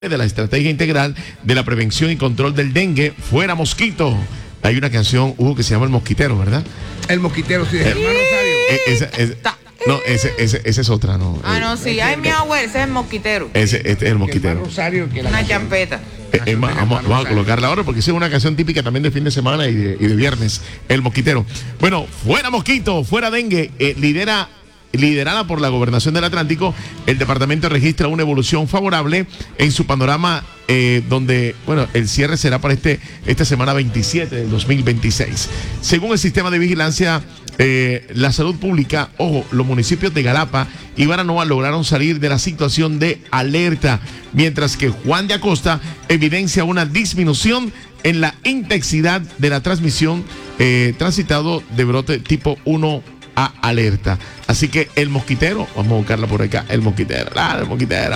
de la estrategia integral de la prevención y control del dengue, fuera mosquito. Hay una canción, Hugo, que se llama El Mosquitero, ¿verdad? El Mosquitero, sí, de Germán Rosario. Esa es otra, ¿no? No, sí, ay, mi abuelo, ese es el mosquitero. Este es El Mosquitero. Germán Rosario, que Una champeta. Vamos a colocarla ahora porque es una canción típica también de fin de semana y de viernes. El Mosquitero. Bueno, fuera mosquito, fuera dengue. Liderada por la Gobernación del Atlántico, el departamento registra una evolución favorable en su panorama, donde, bueno, el cierre será para esta semana 27 del 2026. Según el sistema de vigilancia, la salud pública, ojo, los municipios de Galapa y Baranoa lograron salir de la situación de alerta, mientras que Juan de Acosta evidencia una disminución en la intensidad de la transmisión, transitado de brote tipo 1 a alerta. Así que El Mosquitero, vamos a buscarla por acá, El Mosquitero, El Mosquitero.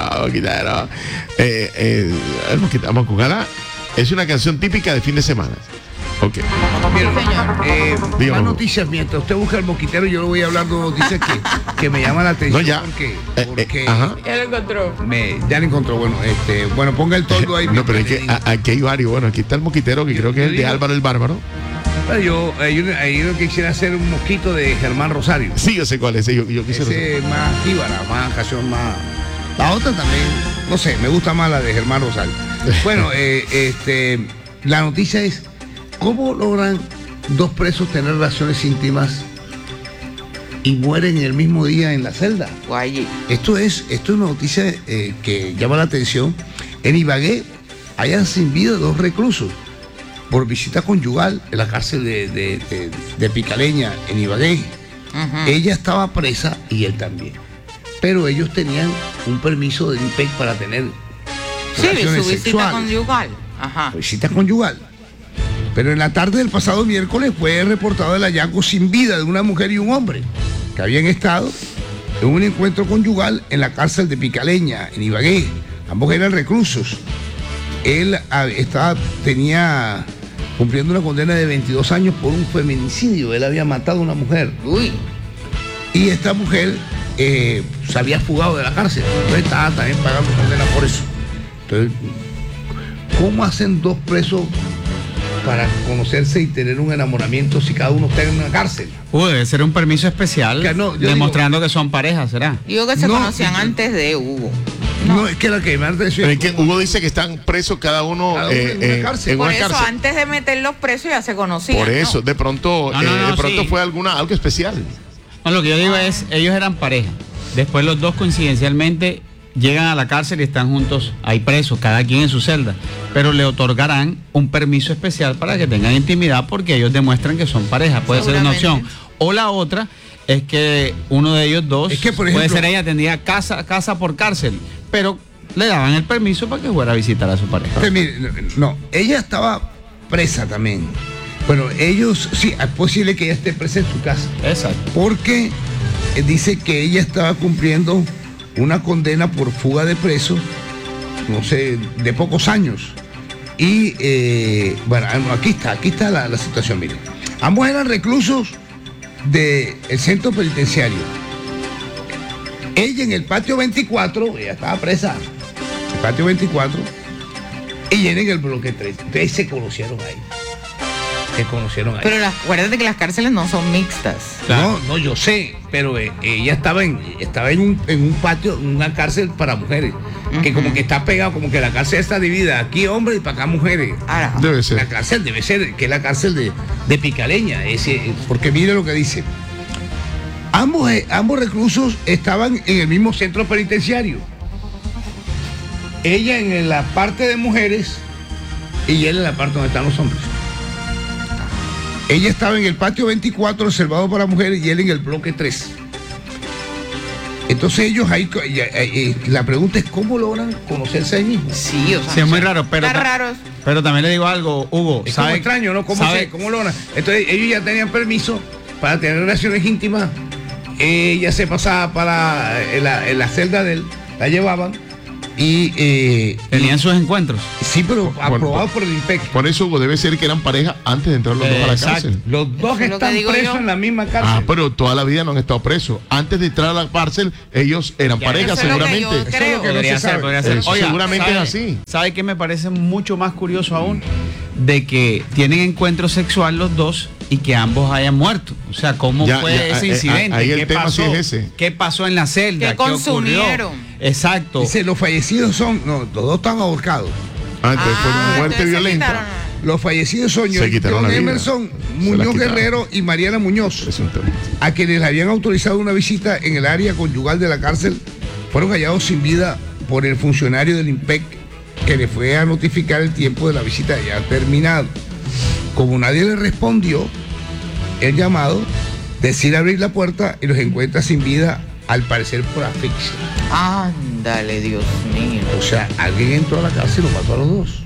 Vamos a buscarla. Es una canción típica de fin de semana. Ok. Mira, más noticias, mientras usted busca El Mosquitero, yo le voy a hablar de noticias que me llaman la atención. No, ya. Porque Ya lo encontró. Ya lo encontró. Bueno, ponga el toldo ahí. No, pero es que aquí hay varios. Bueno, aquí está El Mosquitero, que creo que es el de Álvaro el Bárbaro. Yo quisiera hacer un mosquito de Germán Rosario. Sí, yo sé cuál es. Yo quisiera ese más jíbara, más canción más. La otra también, no sé, me gusta más la de Germán Rosario. Bueno, la noticia es ¿cómo logran dos presos tener relaciones íntimas y mueren el mismo día en la celda? Guay. Esto es una noticia que llama la atención. En Ibagué hayan sin vida dos reclusos por visita conyugal en la cárcel de Picaleña, en Ibagué. Ella estaba presa y él también. Pero ellos tenían un permiso de INPEC para tener relaciones su visita sexuales. conyugal. Ajá. Visita conyugal. Pero en la tarde del pasado miércoles fue reportado el hallazgo sin vida de una mujer y un hombre que habían estado en un encuentro conyugal en la cárcel de Picaleña, en Ibagué. Ambos eran reclusos. Él tenía cumpliendo una condena de 22 años por un feminicidio. Él había matado a una mujer. Uy. Y esta mujer se había fugado de la cárcel. Entonces estaba también pagando condena por eso. Entonces, ¿cómo hacen dos presos para conocerse y tener un enamoramiento si cada uno está en una cárcel? Debe ser un permiso especial demostrando que son parejas, ¿será? Digo que se conocían antes de Hugo. No, es que la que me atención. Pero es que Hugo dice que están presos cada uno en una cárcel. Por eso, antes de meterlos presos ya se conocían. Por eso, de pronto sí. fue algo especial. No, lo que yo digo es, ellos eran pareja. Después los dos coincidencialmente llegan a la cárcel y están juntos, ahí presos, cada quien en su celda. Pero le otorgarán un permiso especial para que tengan intimidad porque ellos demuestran que son pareja. Puede ser una opción. O la otra es que uno de ellos dos, por ejemplo, puede ser ella, tendría casa por cárcel, pero le daban el permiso para que fuera a visitar a su pareja. No, ella estaba presa también. Bueno, ellos, sí, es posible que ella esté presa en su casa. Exacto. Porque dice que ella estaba cumpliendo una condena por fuga de preso, no sé, de pocos años. Y, bueno, aquí está la situación, miren. Ambos eran reclusos del centro penitenciario. Ella en el patio 24, ella estaba presa, el patio 24, y ella en el bloque 3. Ustedes se conocieron ahí. Pero acuérdate que las cárceles no son mixtas. Claro. No, yo sé, pero ella estaba en un patio, una cárcel para mujeres, que como que está pegado, como que la cárcel está dividida, aquí hombres y para acá mujeres. Ahora, debe ser. La cárcel debe ser, que es la cárcel de Picaleña, porque mire lo que dice. Ambos reclusos estaban en el mismo centro penitenciario. Ella en la parte de mujeres y él en la parte donde están los hombres. Ella estaba en el patio 24 reservado para mujeres y él en el bloque 3. Entonces ellos ahí, la pregunta es ¿cómo logran conocerse ahí mismos? Sí, o sea, sí, es muy raro, pero pero también le digo algo, Hugo. Es como extraño, ¿no? ¿Cómo logran? Entonces ellos ya tenían permiso para tener relaciones íntimas. Ella se pasaba para en la celda de él, la llevaban Y Tenían sus encuentros. sí, pero aprobado por el INPEC. Por eso, Hugo, debe ser que eran pareja antes de entrar los dos a la Exacto. cárcel. Los dos Eso es lo que están digo presos yo. en la misma cárcel. Ah, pero toda la vida no han estado presos. Antes de entrar a la cárcel, ellos eran Ya, pareja, eso es lo que yo seguramente. creo. Eso es lo que no Podría se ser, sabe. podría ser. Eso seguramente es así. ¿Sabe qué me parece mucho más curioso aún? De que tienen encuentro sexual los dos y que ambos hayan muerto. O sea, ¿cómo Ya, fue ya, ese ahí incidente? el ¿Qué tema pasó? sí es ese. ¿Qué pasó en la celda? ¿Qué consumieron? ocurrió? Exacto. Dice, los fallecidos son, no, los dos están ahorcados. Antes fue muerte entonces se violenta. quitaron. Los fallecidos son Se quitaron John la vida. Emerson, Se la Muñoz quitaron. Guerrero y Mariana Muñoz, Presuntamente. a quienes le habían autorizado una visita en el área conyugal de la cárcel, fueron hallados sin vida por el funcionario del INPEC que le fue a notificar el tiempo de la visita ya terminado. Como nadie le respondió el llamado, decide abrir la puerta y los encuentra sin vida, al parecer por asfixia. Ándale, Dios mío. O sea, alguien entró a la cárcel y los mató a los dos.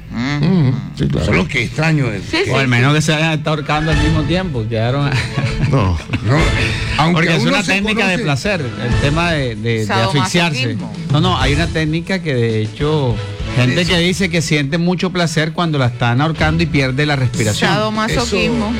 Sí, claro. Eso es lo que extraño es. Sí, que- O al menos que se hayan estado ahorcando al mismo tiempo. Quedaron. No. no, aunque Porque es aún no una se técnica de conoce- placer, el tema de asfixiarse. Sadomasoquismo. No, hay una técnica que de hecho, gente que dice que siente mucho placer cuando la están ahorcando y pierde la respiración. Sadomasoquismo.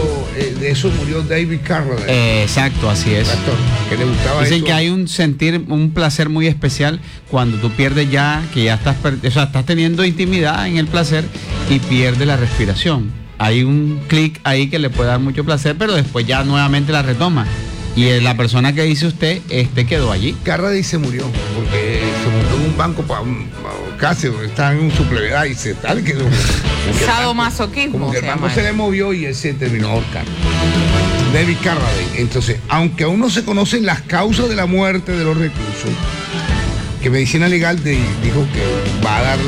De eso murió David Carradine, Exacto, así es. el actor, que le gustaba Dicen eso. que hay un placer muy especial cuando tú pierdes ya, que ya estás, o sea, estás teniendo intimidad en el placer y pierdes la respiración. Hay un clic ahí que le puede dar mucho placer, pero después ya nuevamente la retoma. Y la persona que dice usted, quedó allí. Carradine se murió porque se montó en un banco casi donde está en su plevedad y se tal que Sadomasoquismo como que el se banco llama se eso. le movió y él se terminó ahorcando. David Carradine. Entonces, aunque aún no se conocen las causas de la muerte de los reclusos, que Medicina Legal dijo que va a dar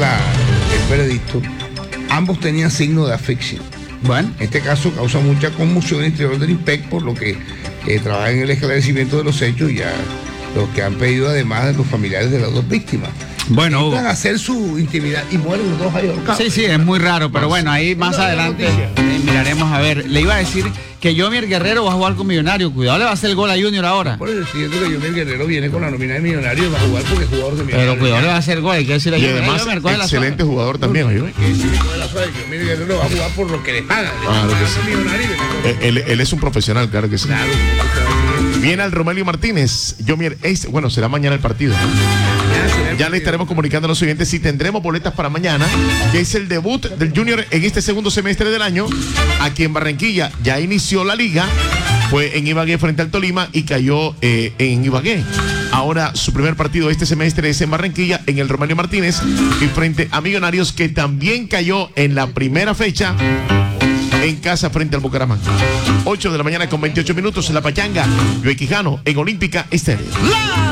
el veredicto, ambos tenían signos de asfixia. Bueno, En este caso causa mucha conmoción interior del INPEC, por lo que trabaja en el esclarecimiento de los hechos, ya los que han pedido además de los familiares de las dos víctimas. bueno, Entran Hugo. a hacer su intimidad y mueren los dos ahí ahorcados. Sí, es muy raro, pero bueno, ahí más No, no, adelante noticia. miraremos a ver. Le iba a decir que Yomier Guerrero va a jugar con Millonario. Cuidado, le va a hacer el gol a Junior ahora. Por eso siguiente que Yomier Guerrero viene con la nómina de Millonario y va a jugar porque es jugador de Millonario. Pero cuidado, le va a hacer el gol. Hay que decirle a Y Yomier, además, Yomier, coge la excelente suave. jugador también, oye. Yomier Guerrero va a jugar por lo que le pagan. Claro que sí. Millonario y viene con- Él es un profesional, claro que sí. Claro, Viene al Romelio Martínez. Bueno, será mañana el partido, ¿no? Ya le estaremos comunicando a los oyentes si tendremos boletas para mañana, que es el debut del Junior en este segundo semestre del año, aquí en Barranquilla. Ya inició la liga, fue en Ibagué frente al Tolima y cayó en Ibagué. Ahora su primer partido este semestre es en Barranquilla, en el Romelio Martínez, y frente a Millonarios, que también cayó en la primera fecha en casa frente al Bucaramanga. 8 de la mañana con 28 minutos en La Pachanga, Luis Quijano, en Olímpica Estéreo.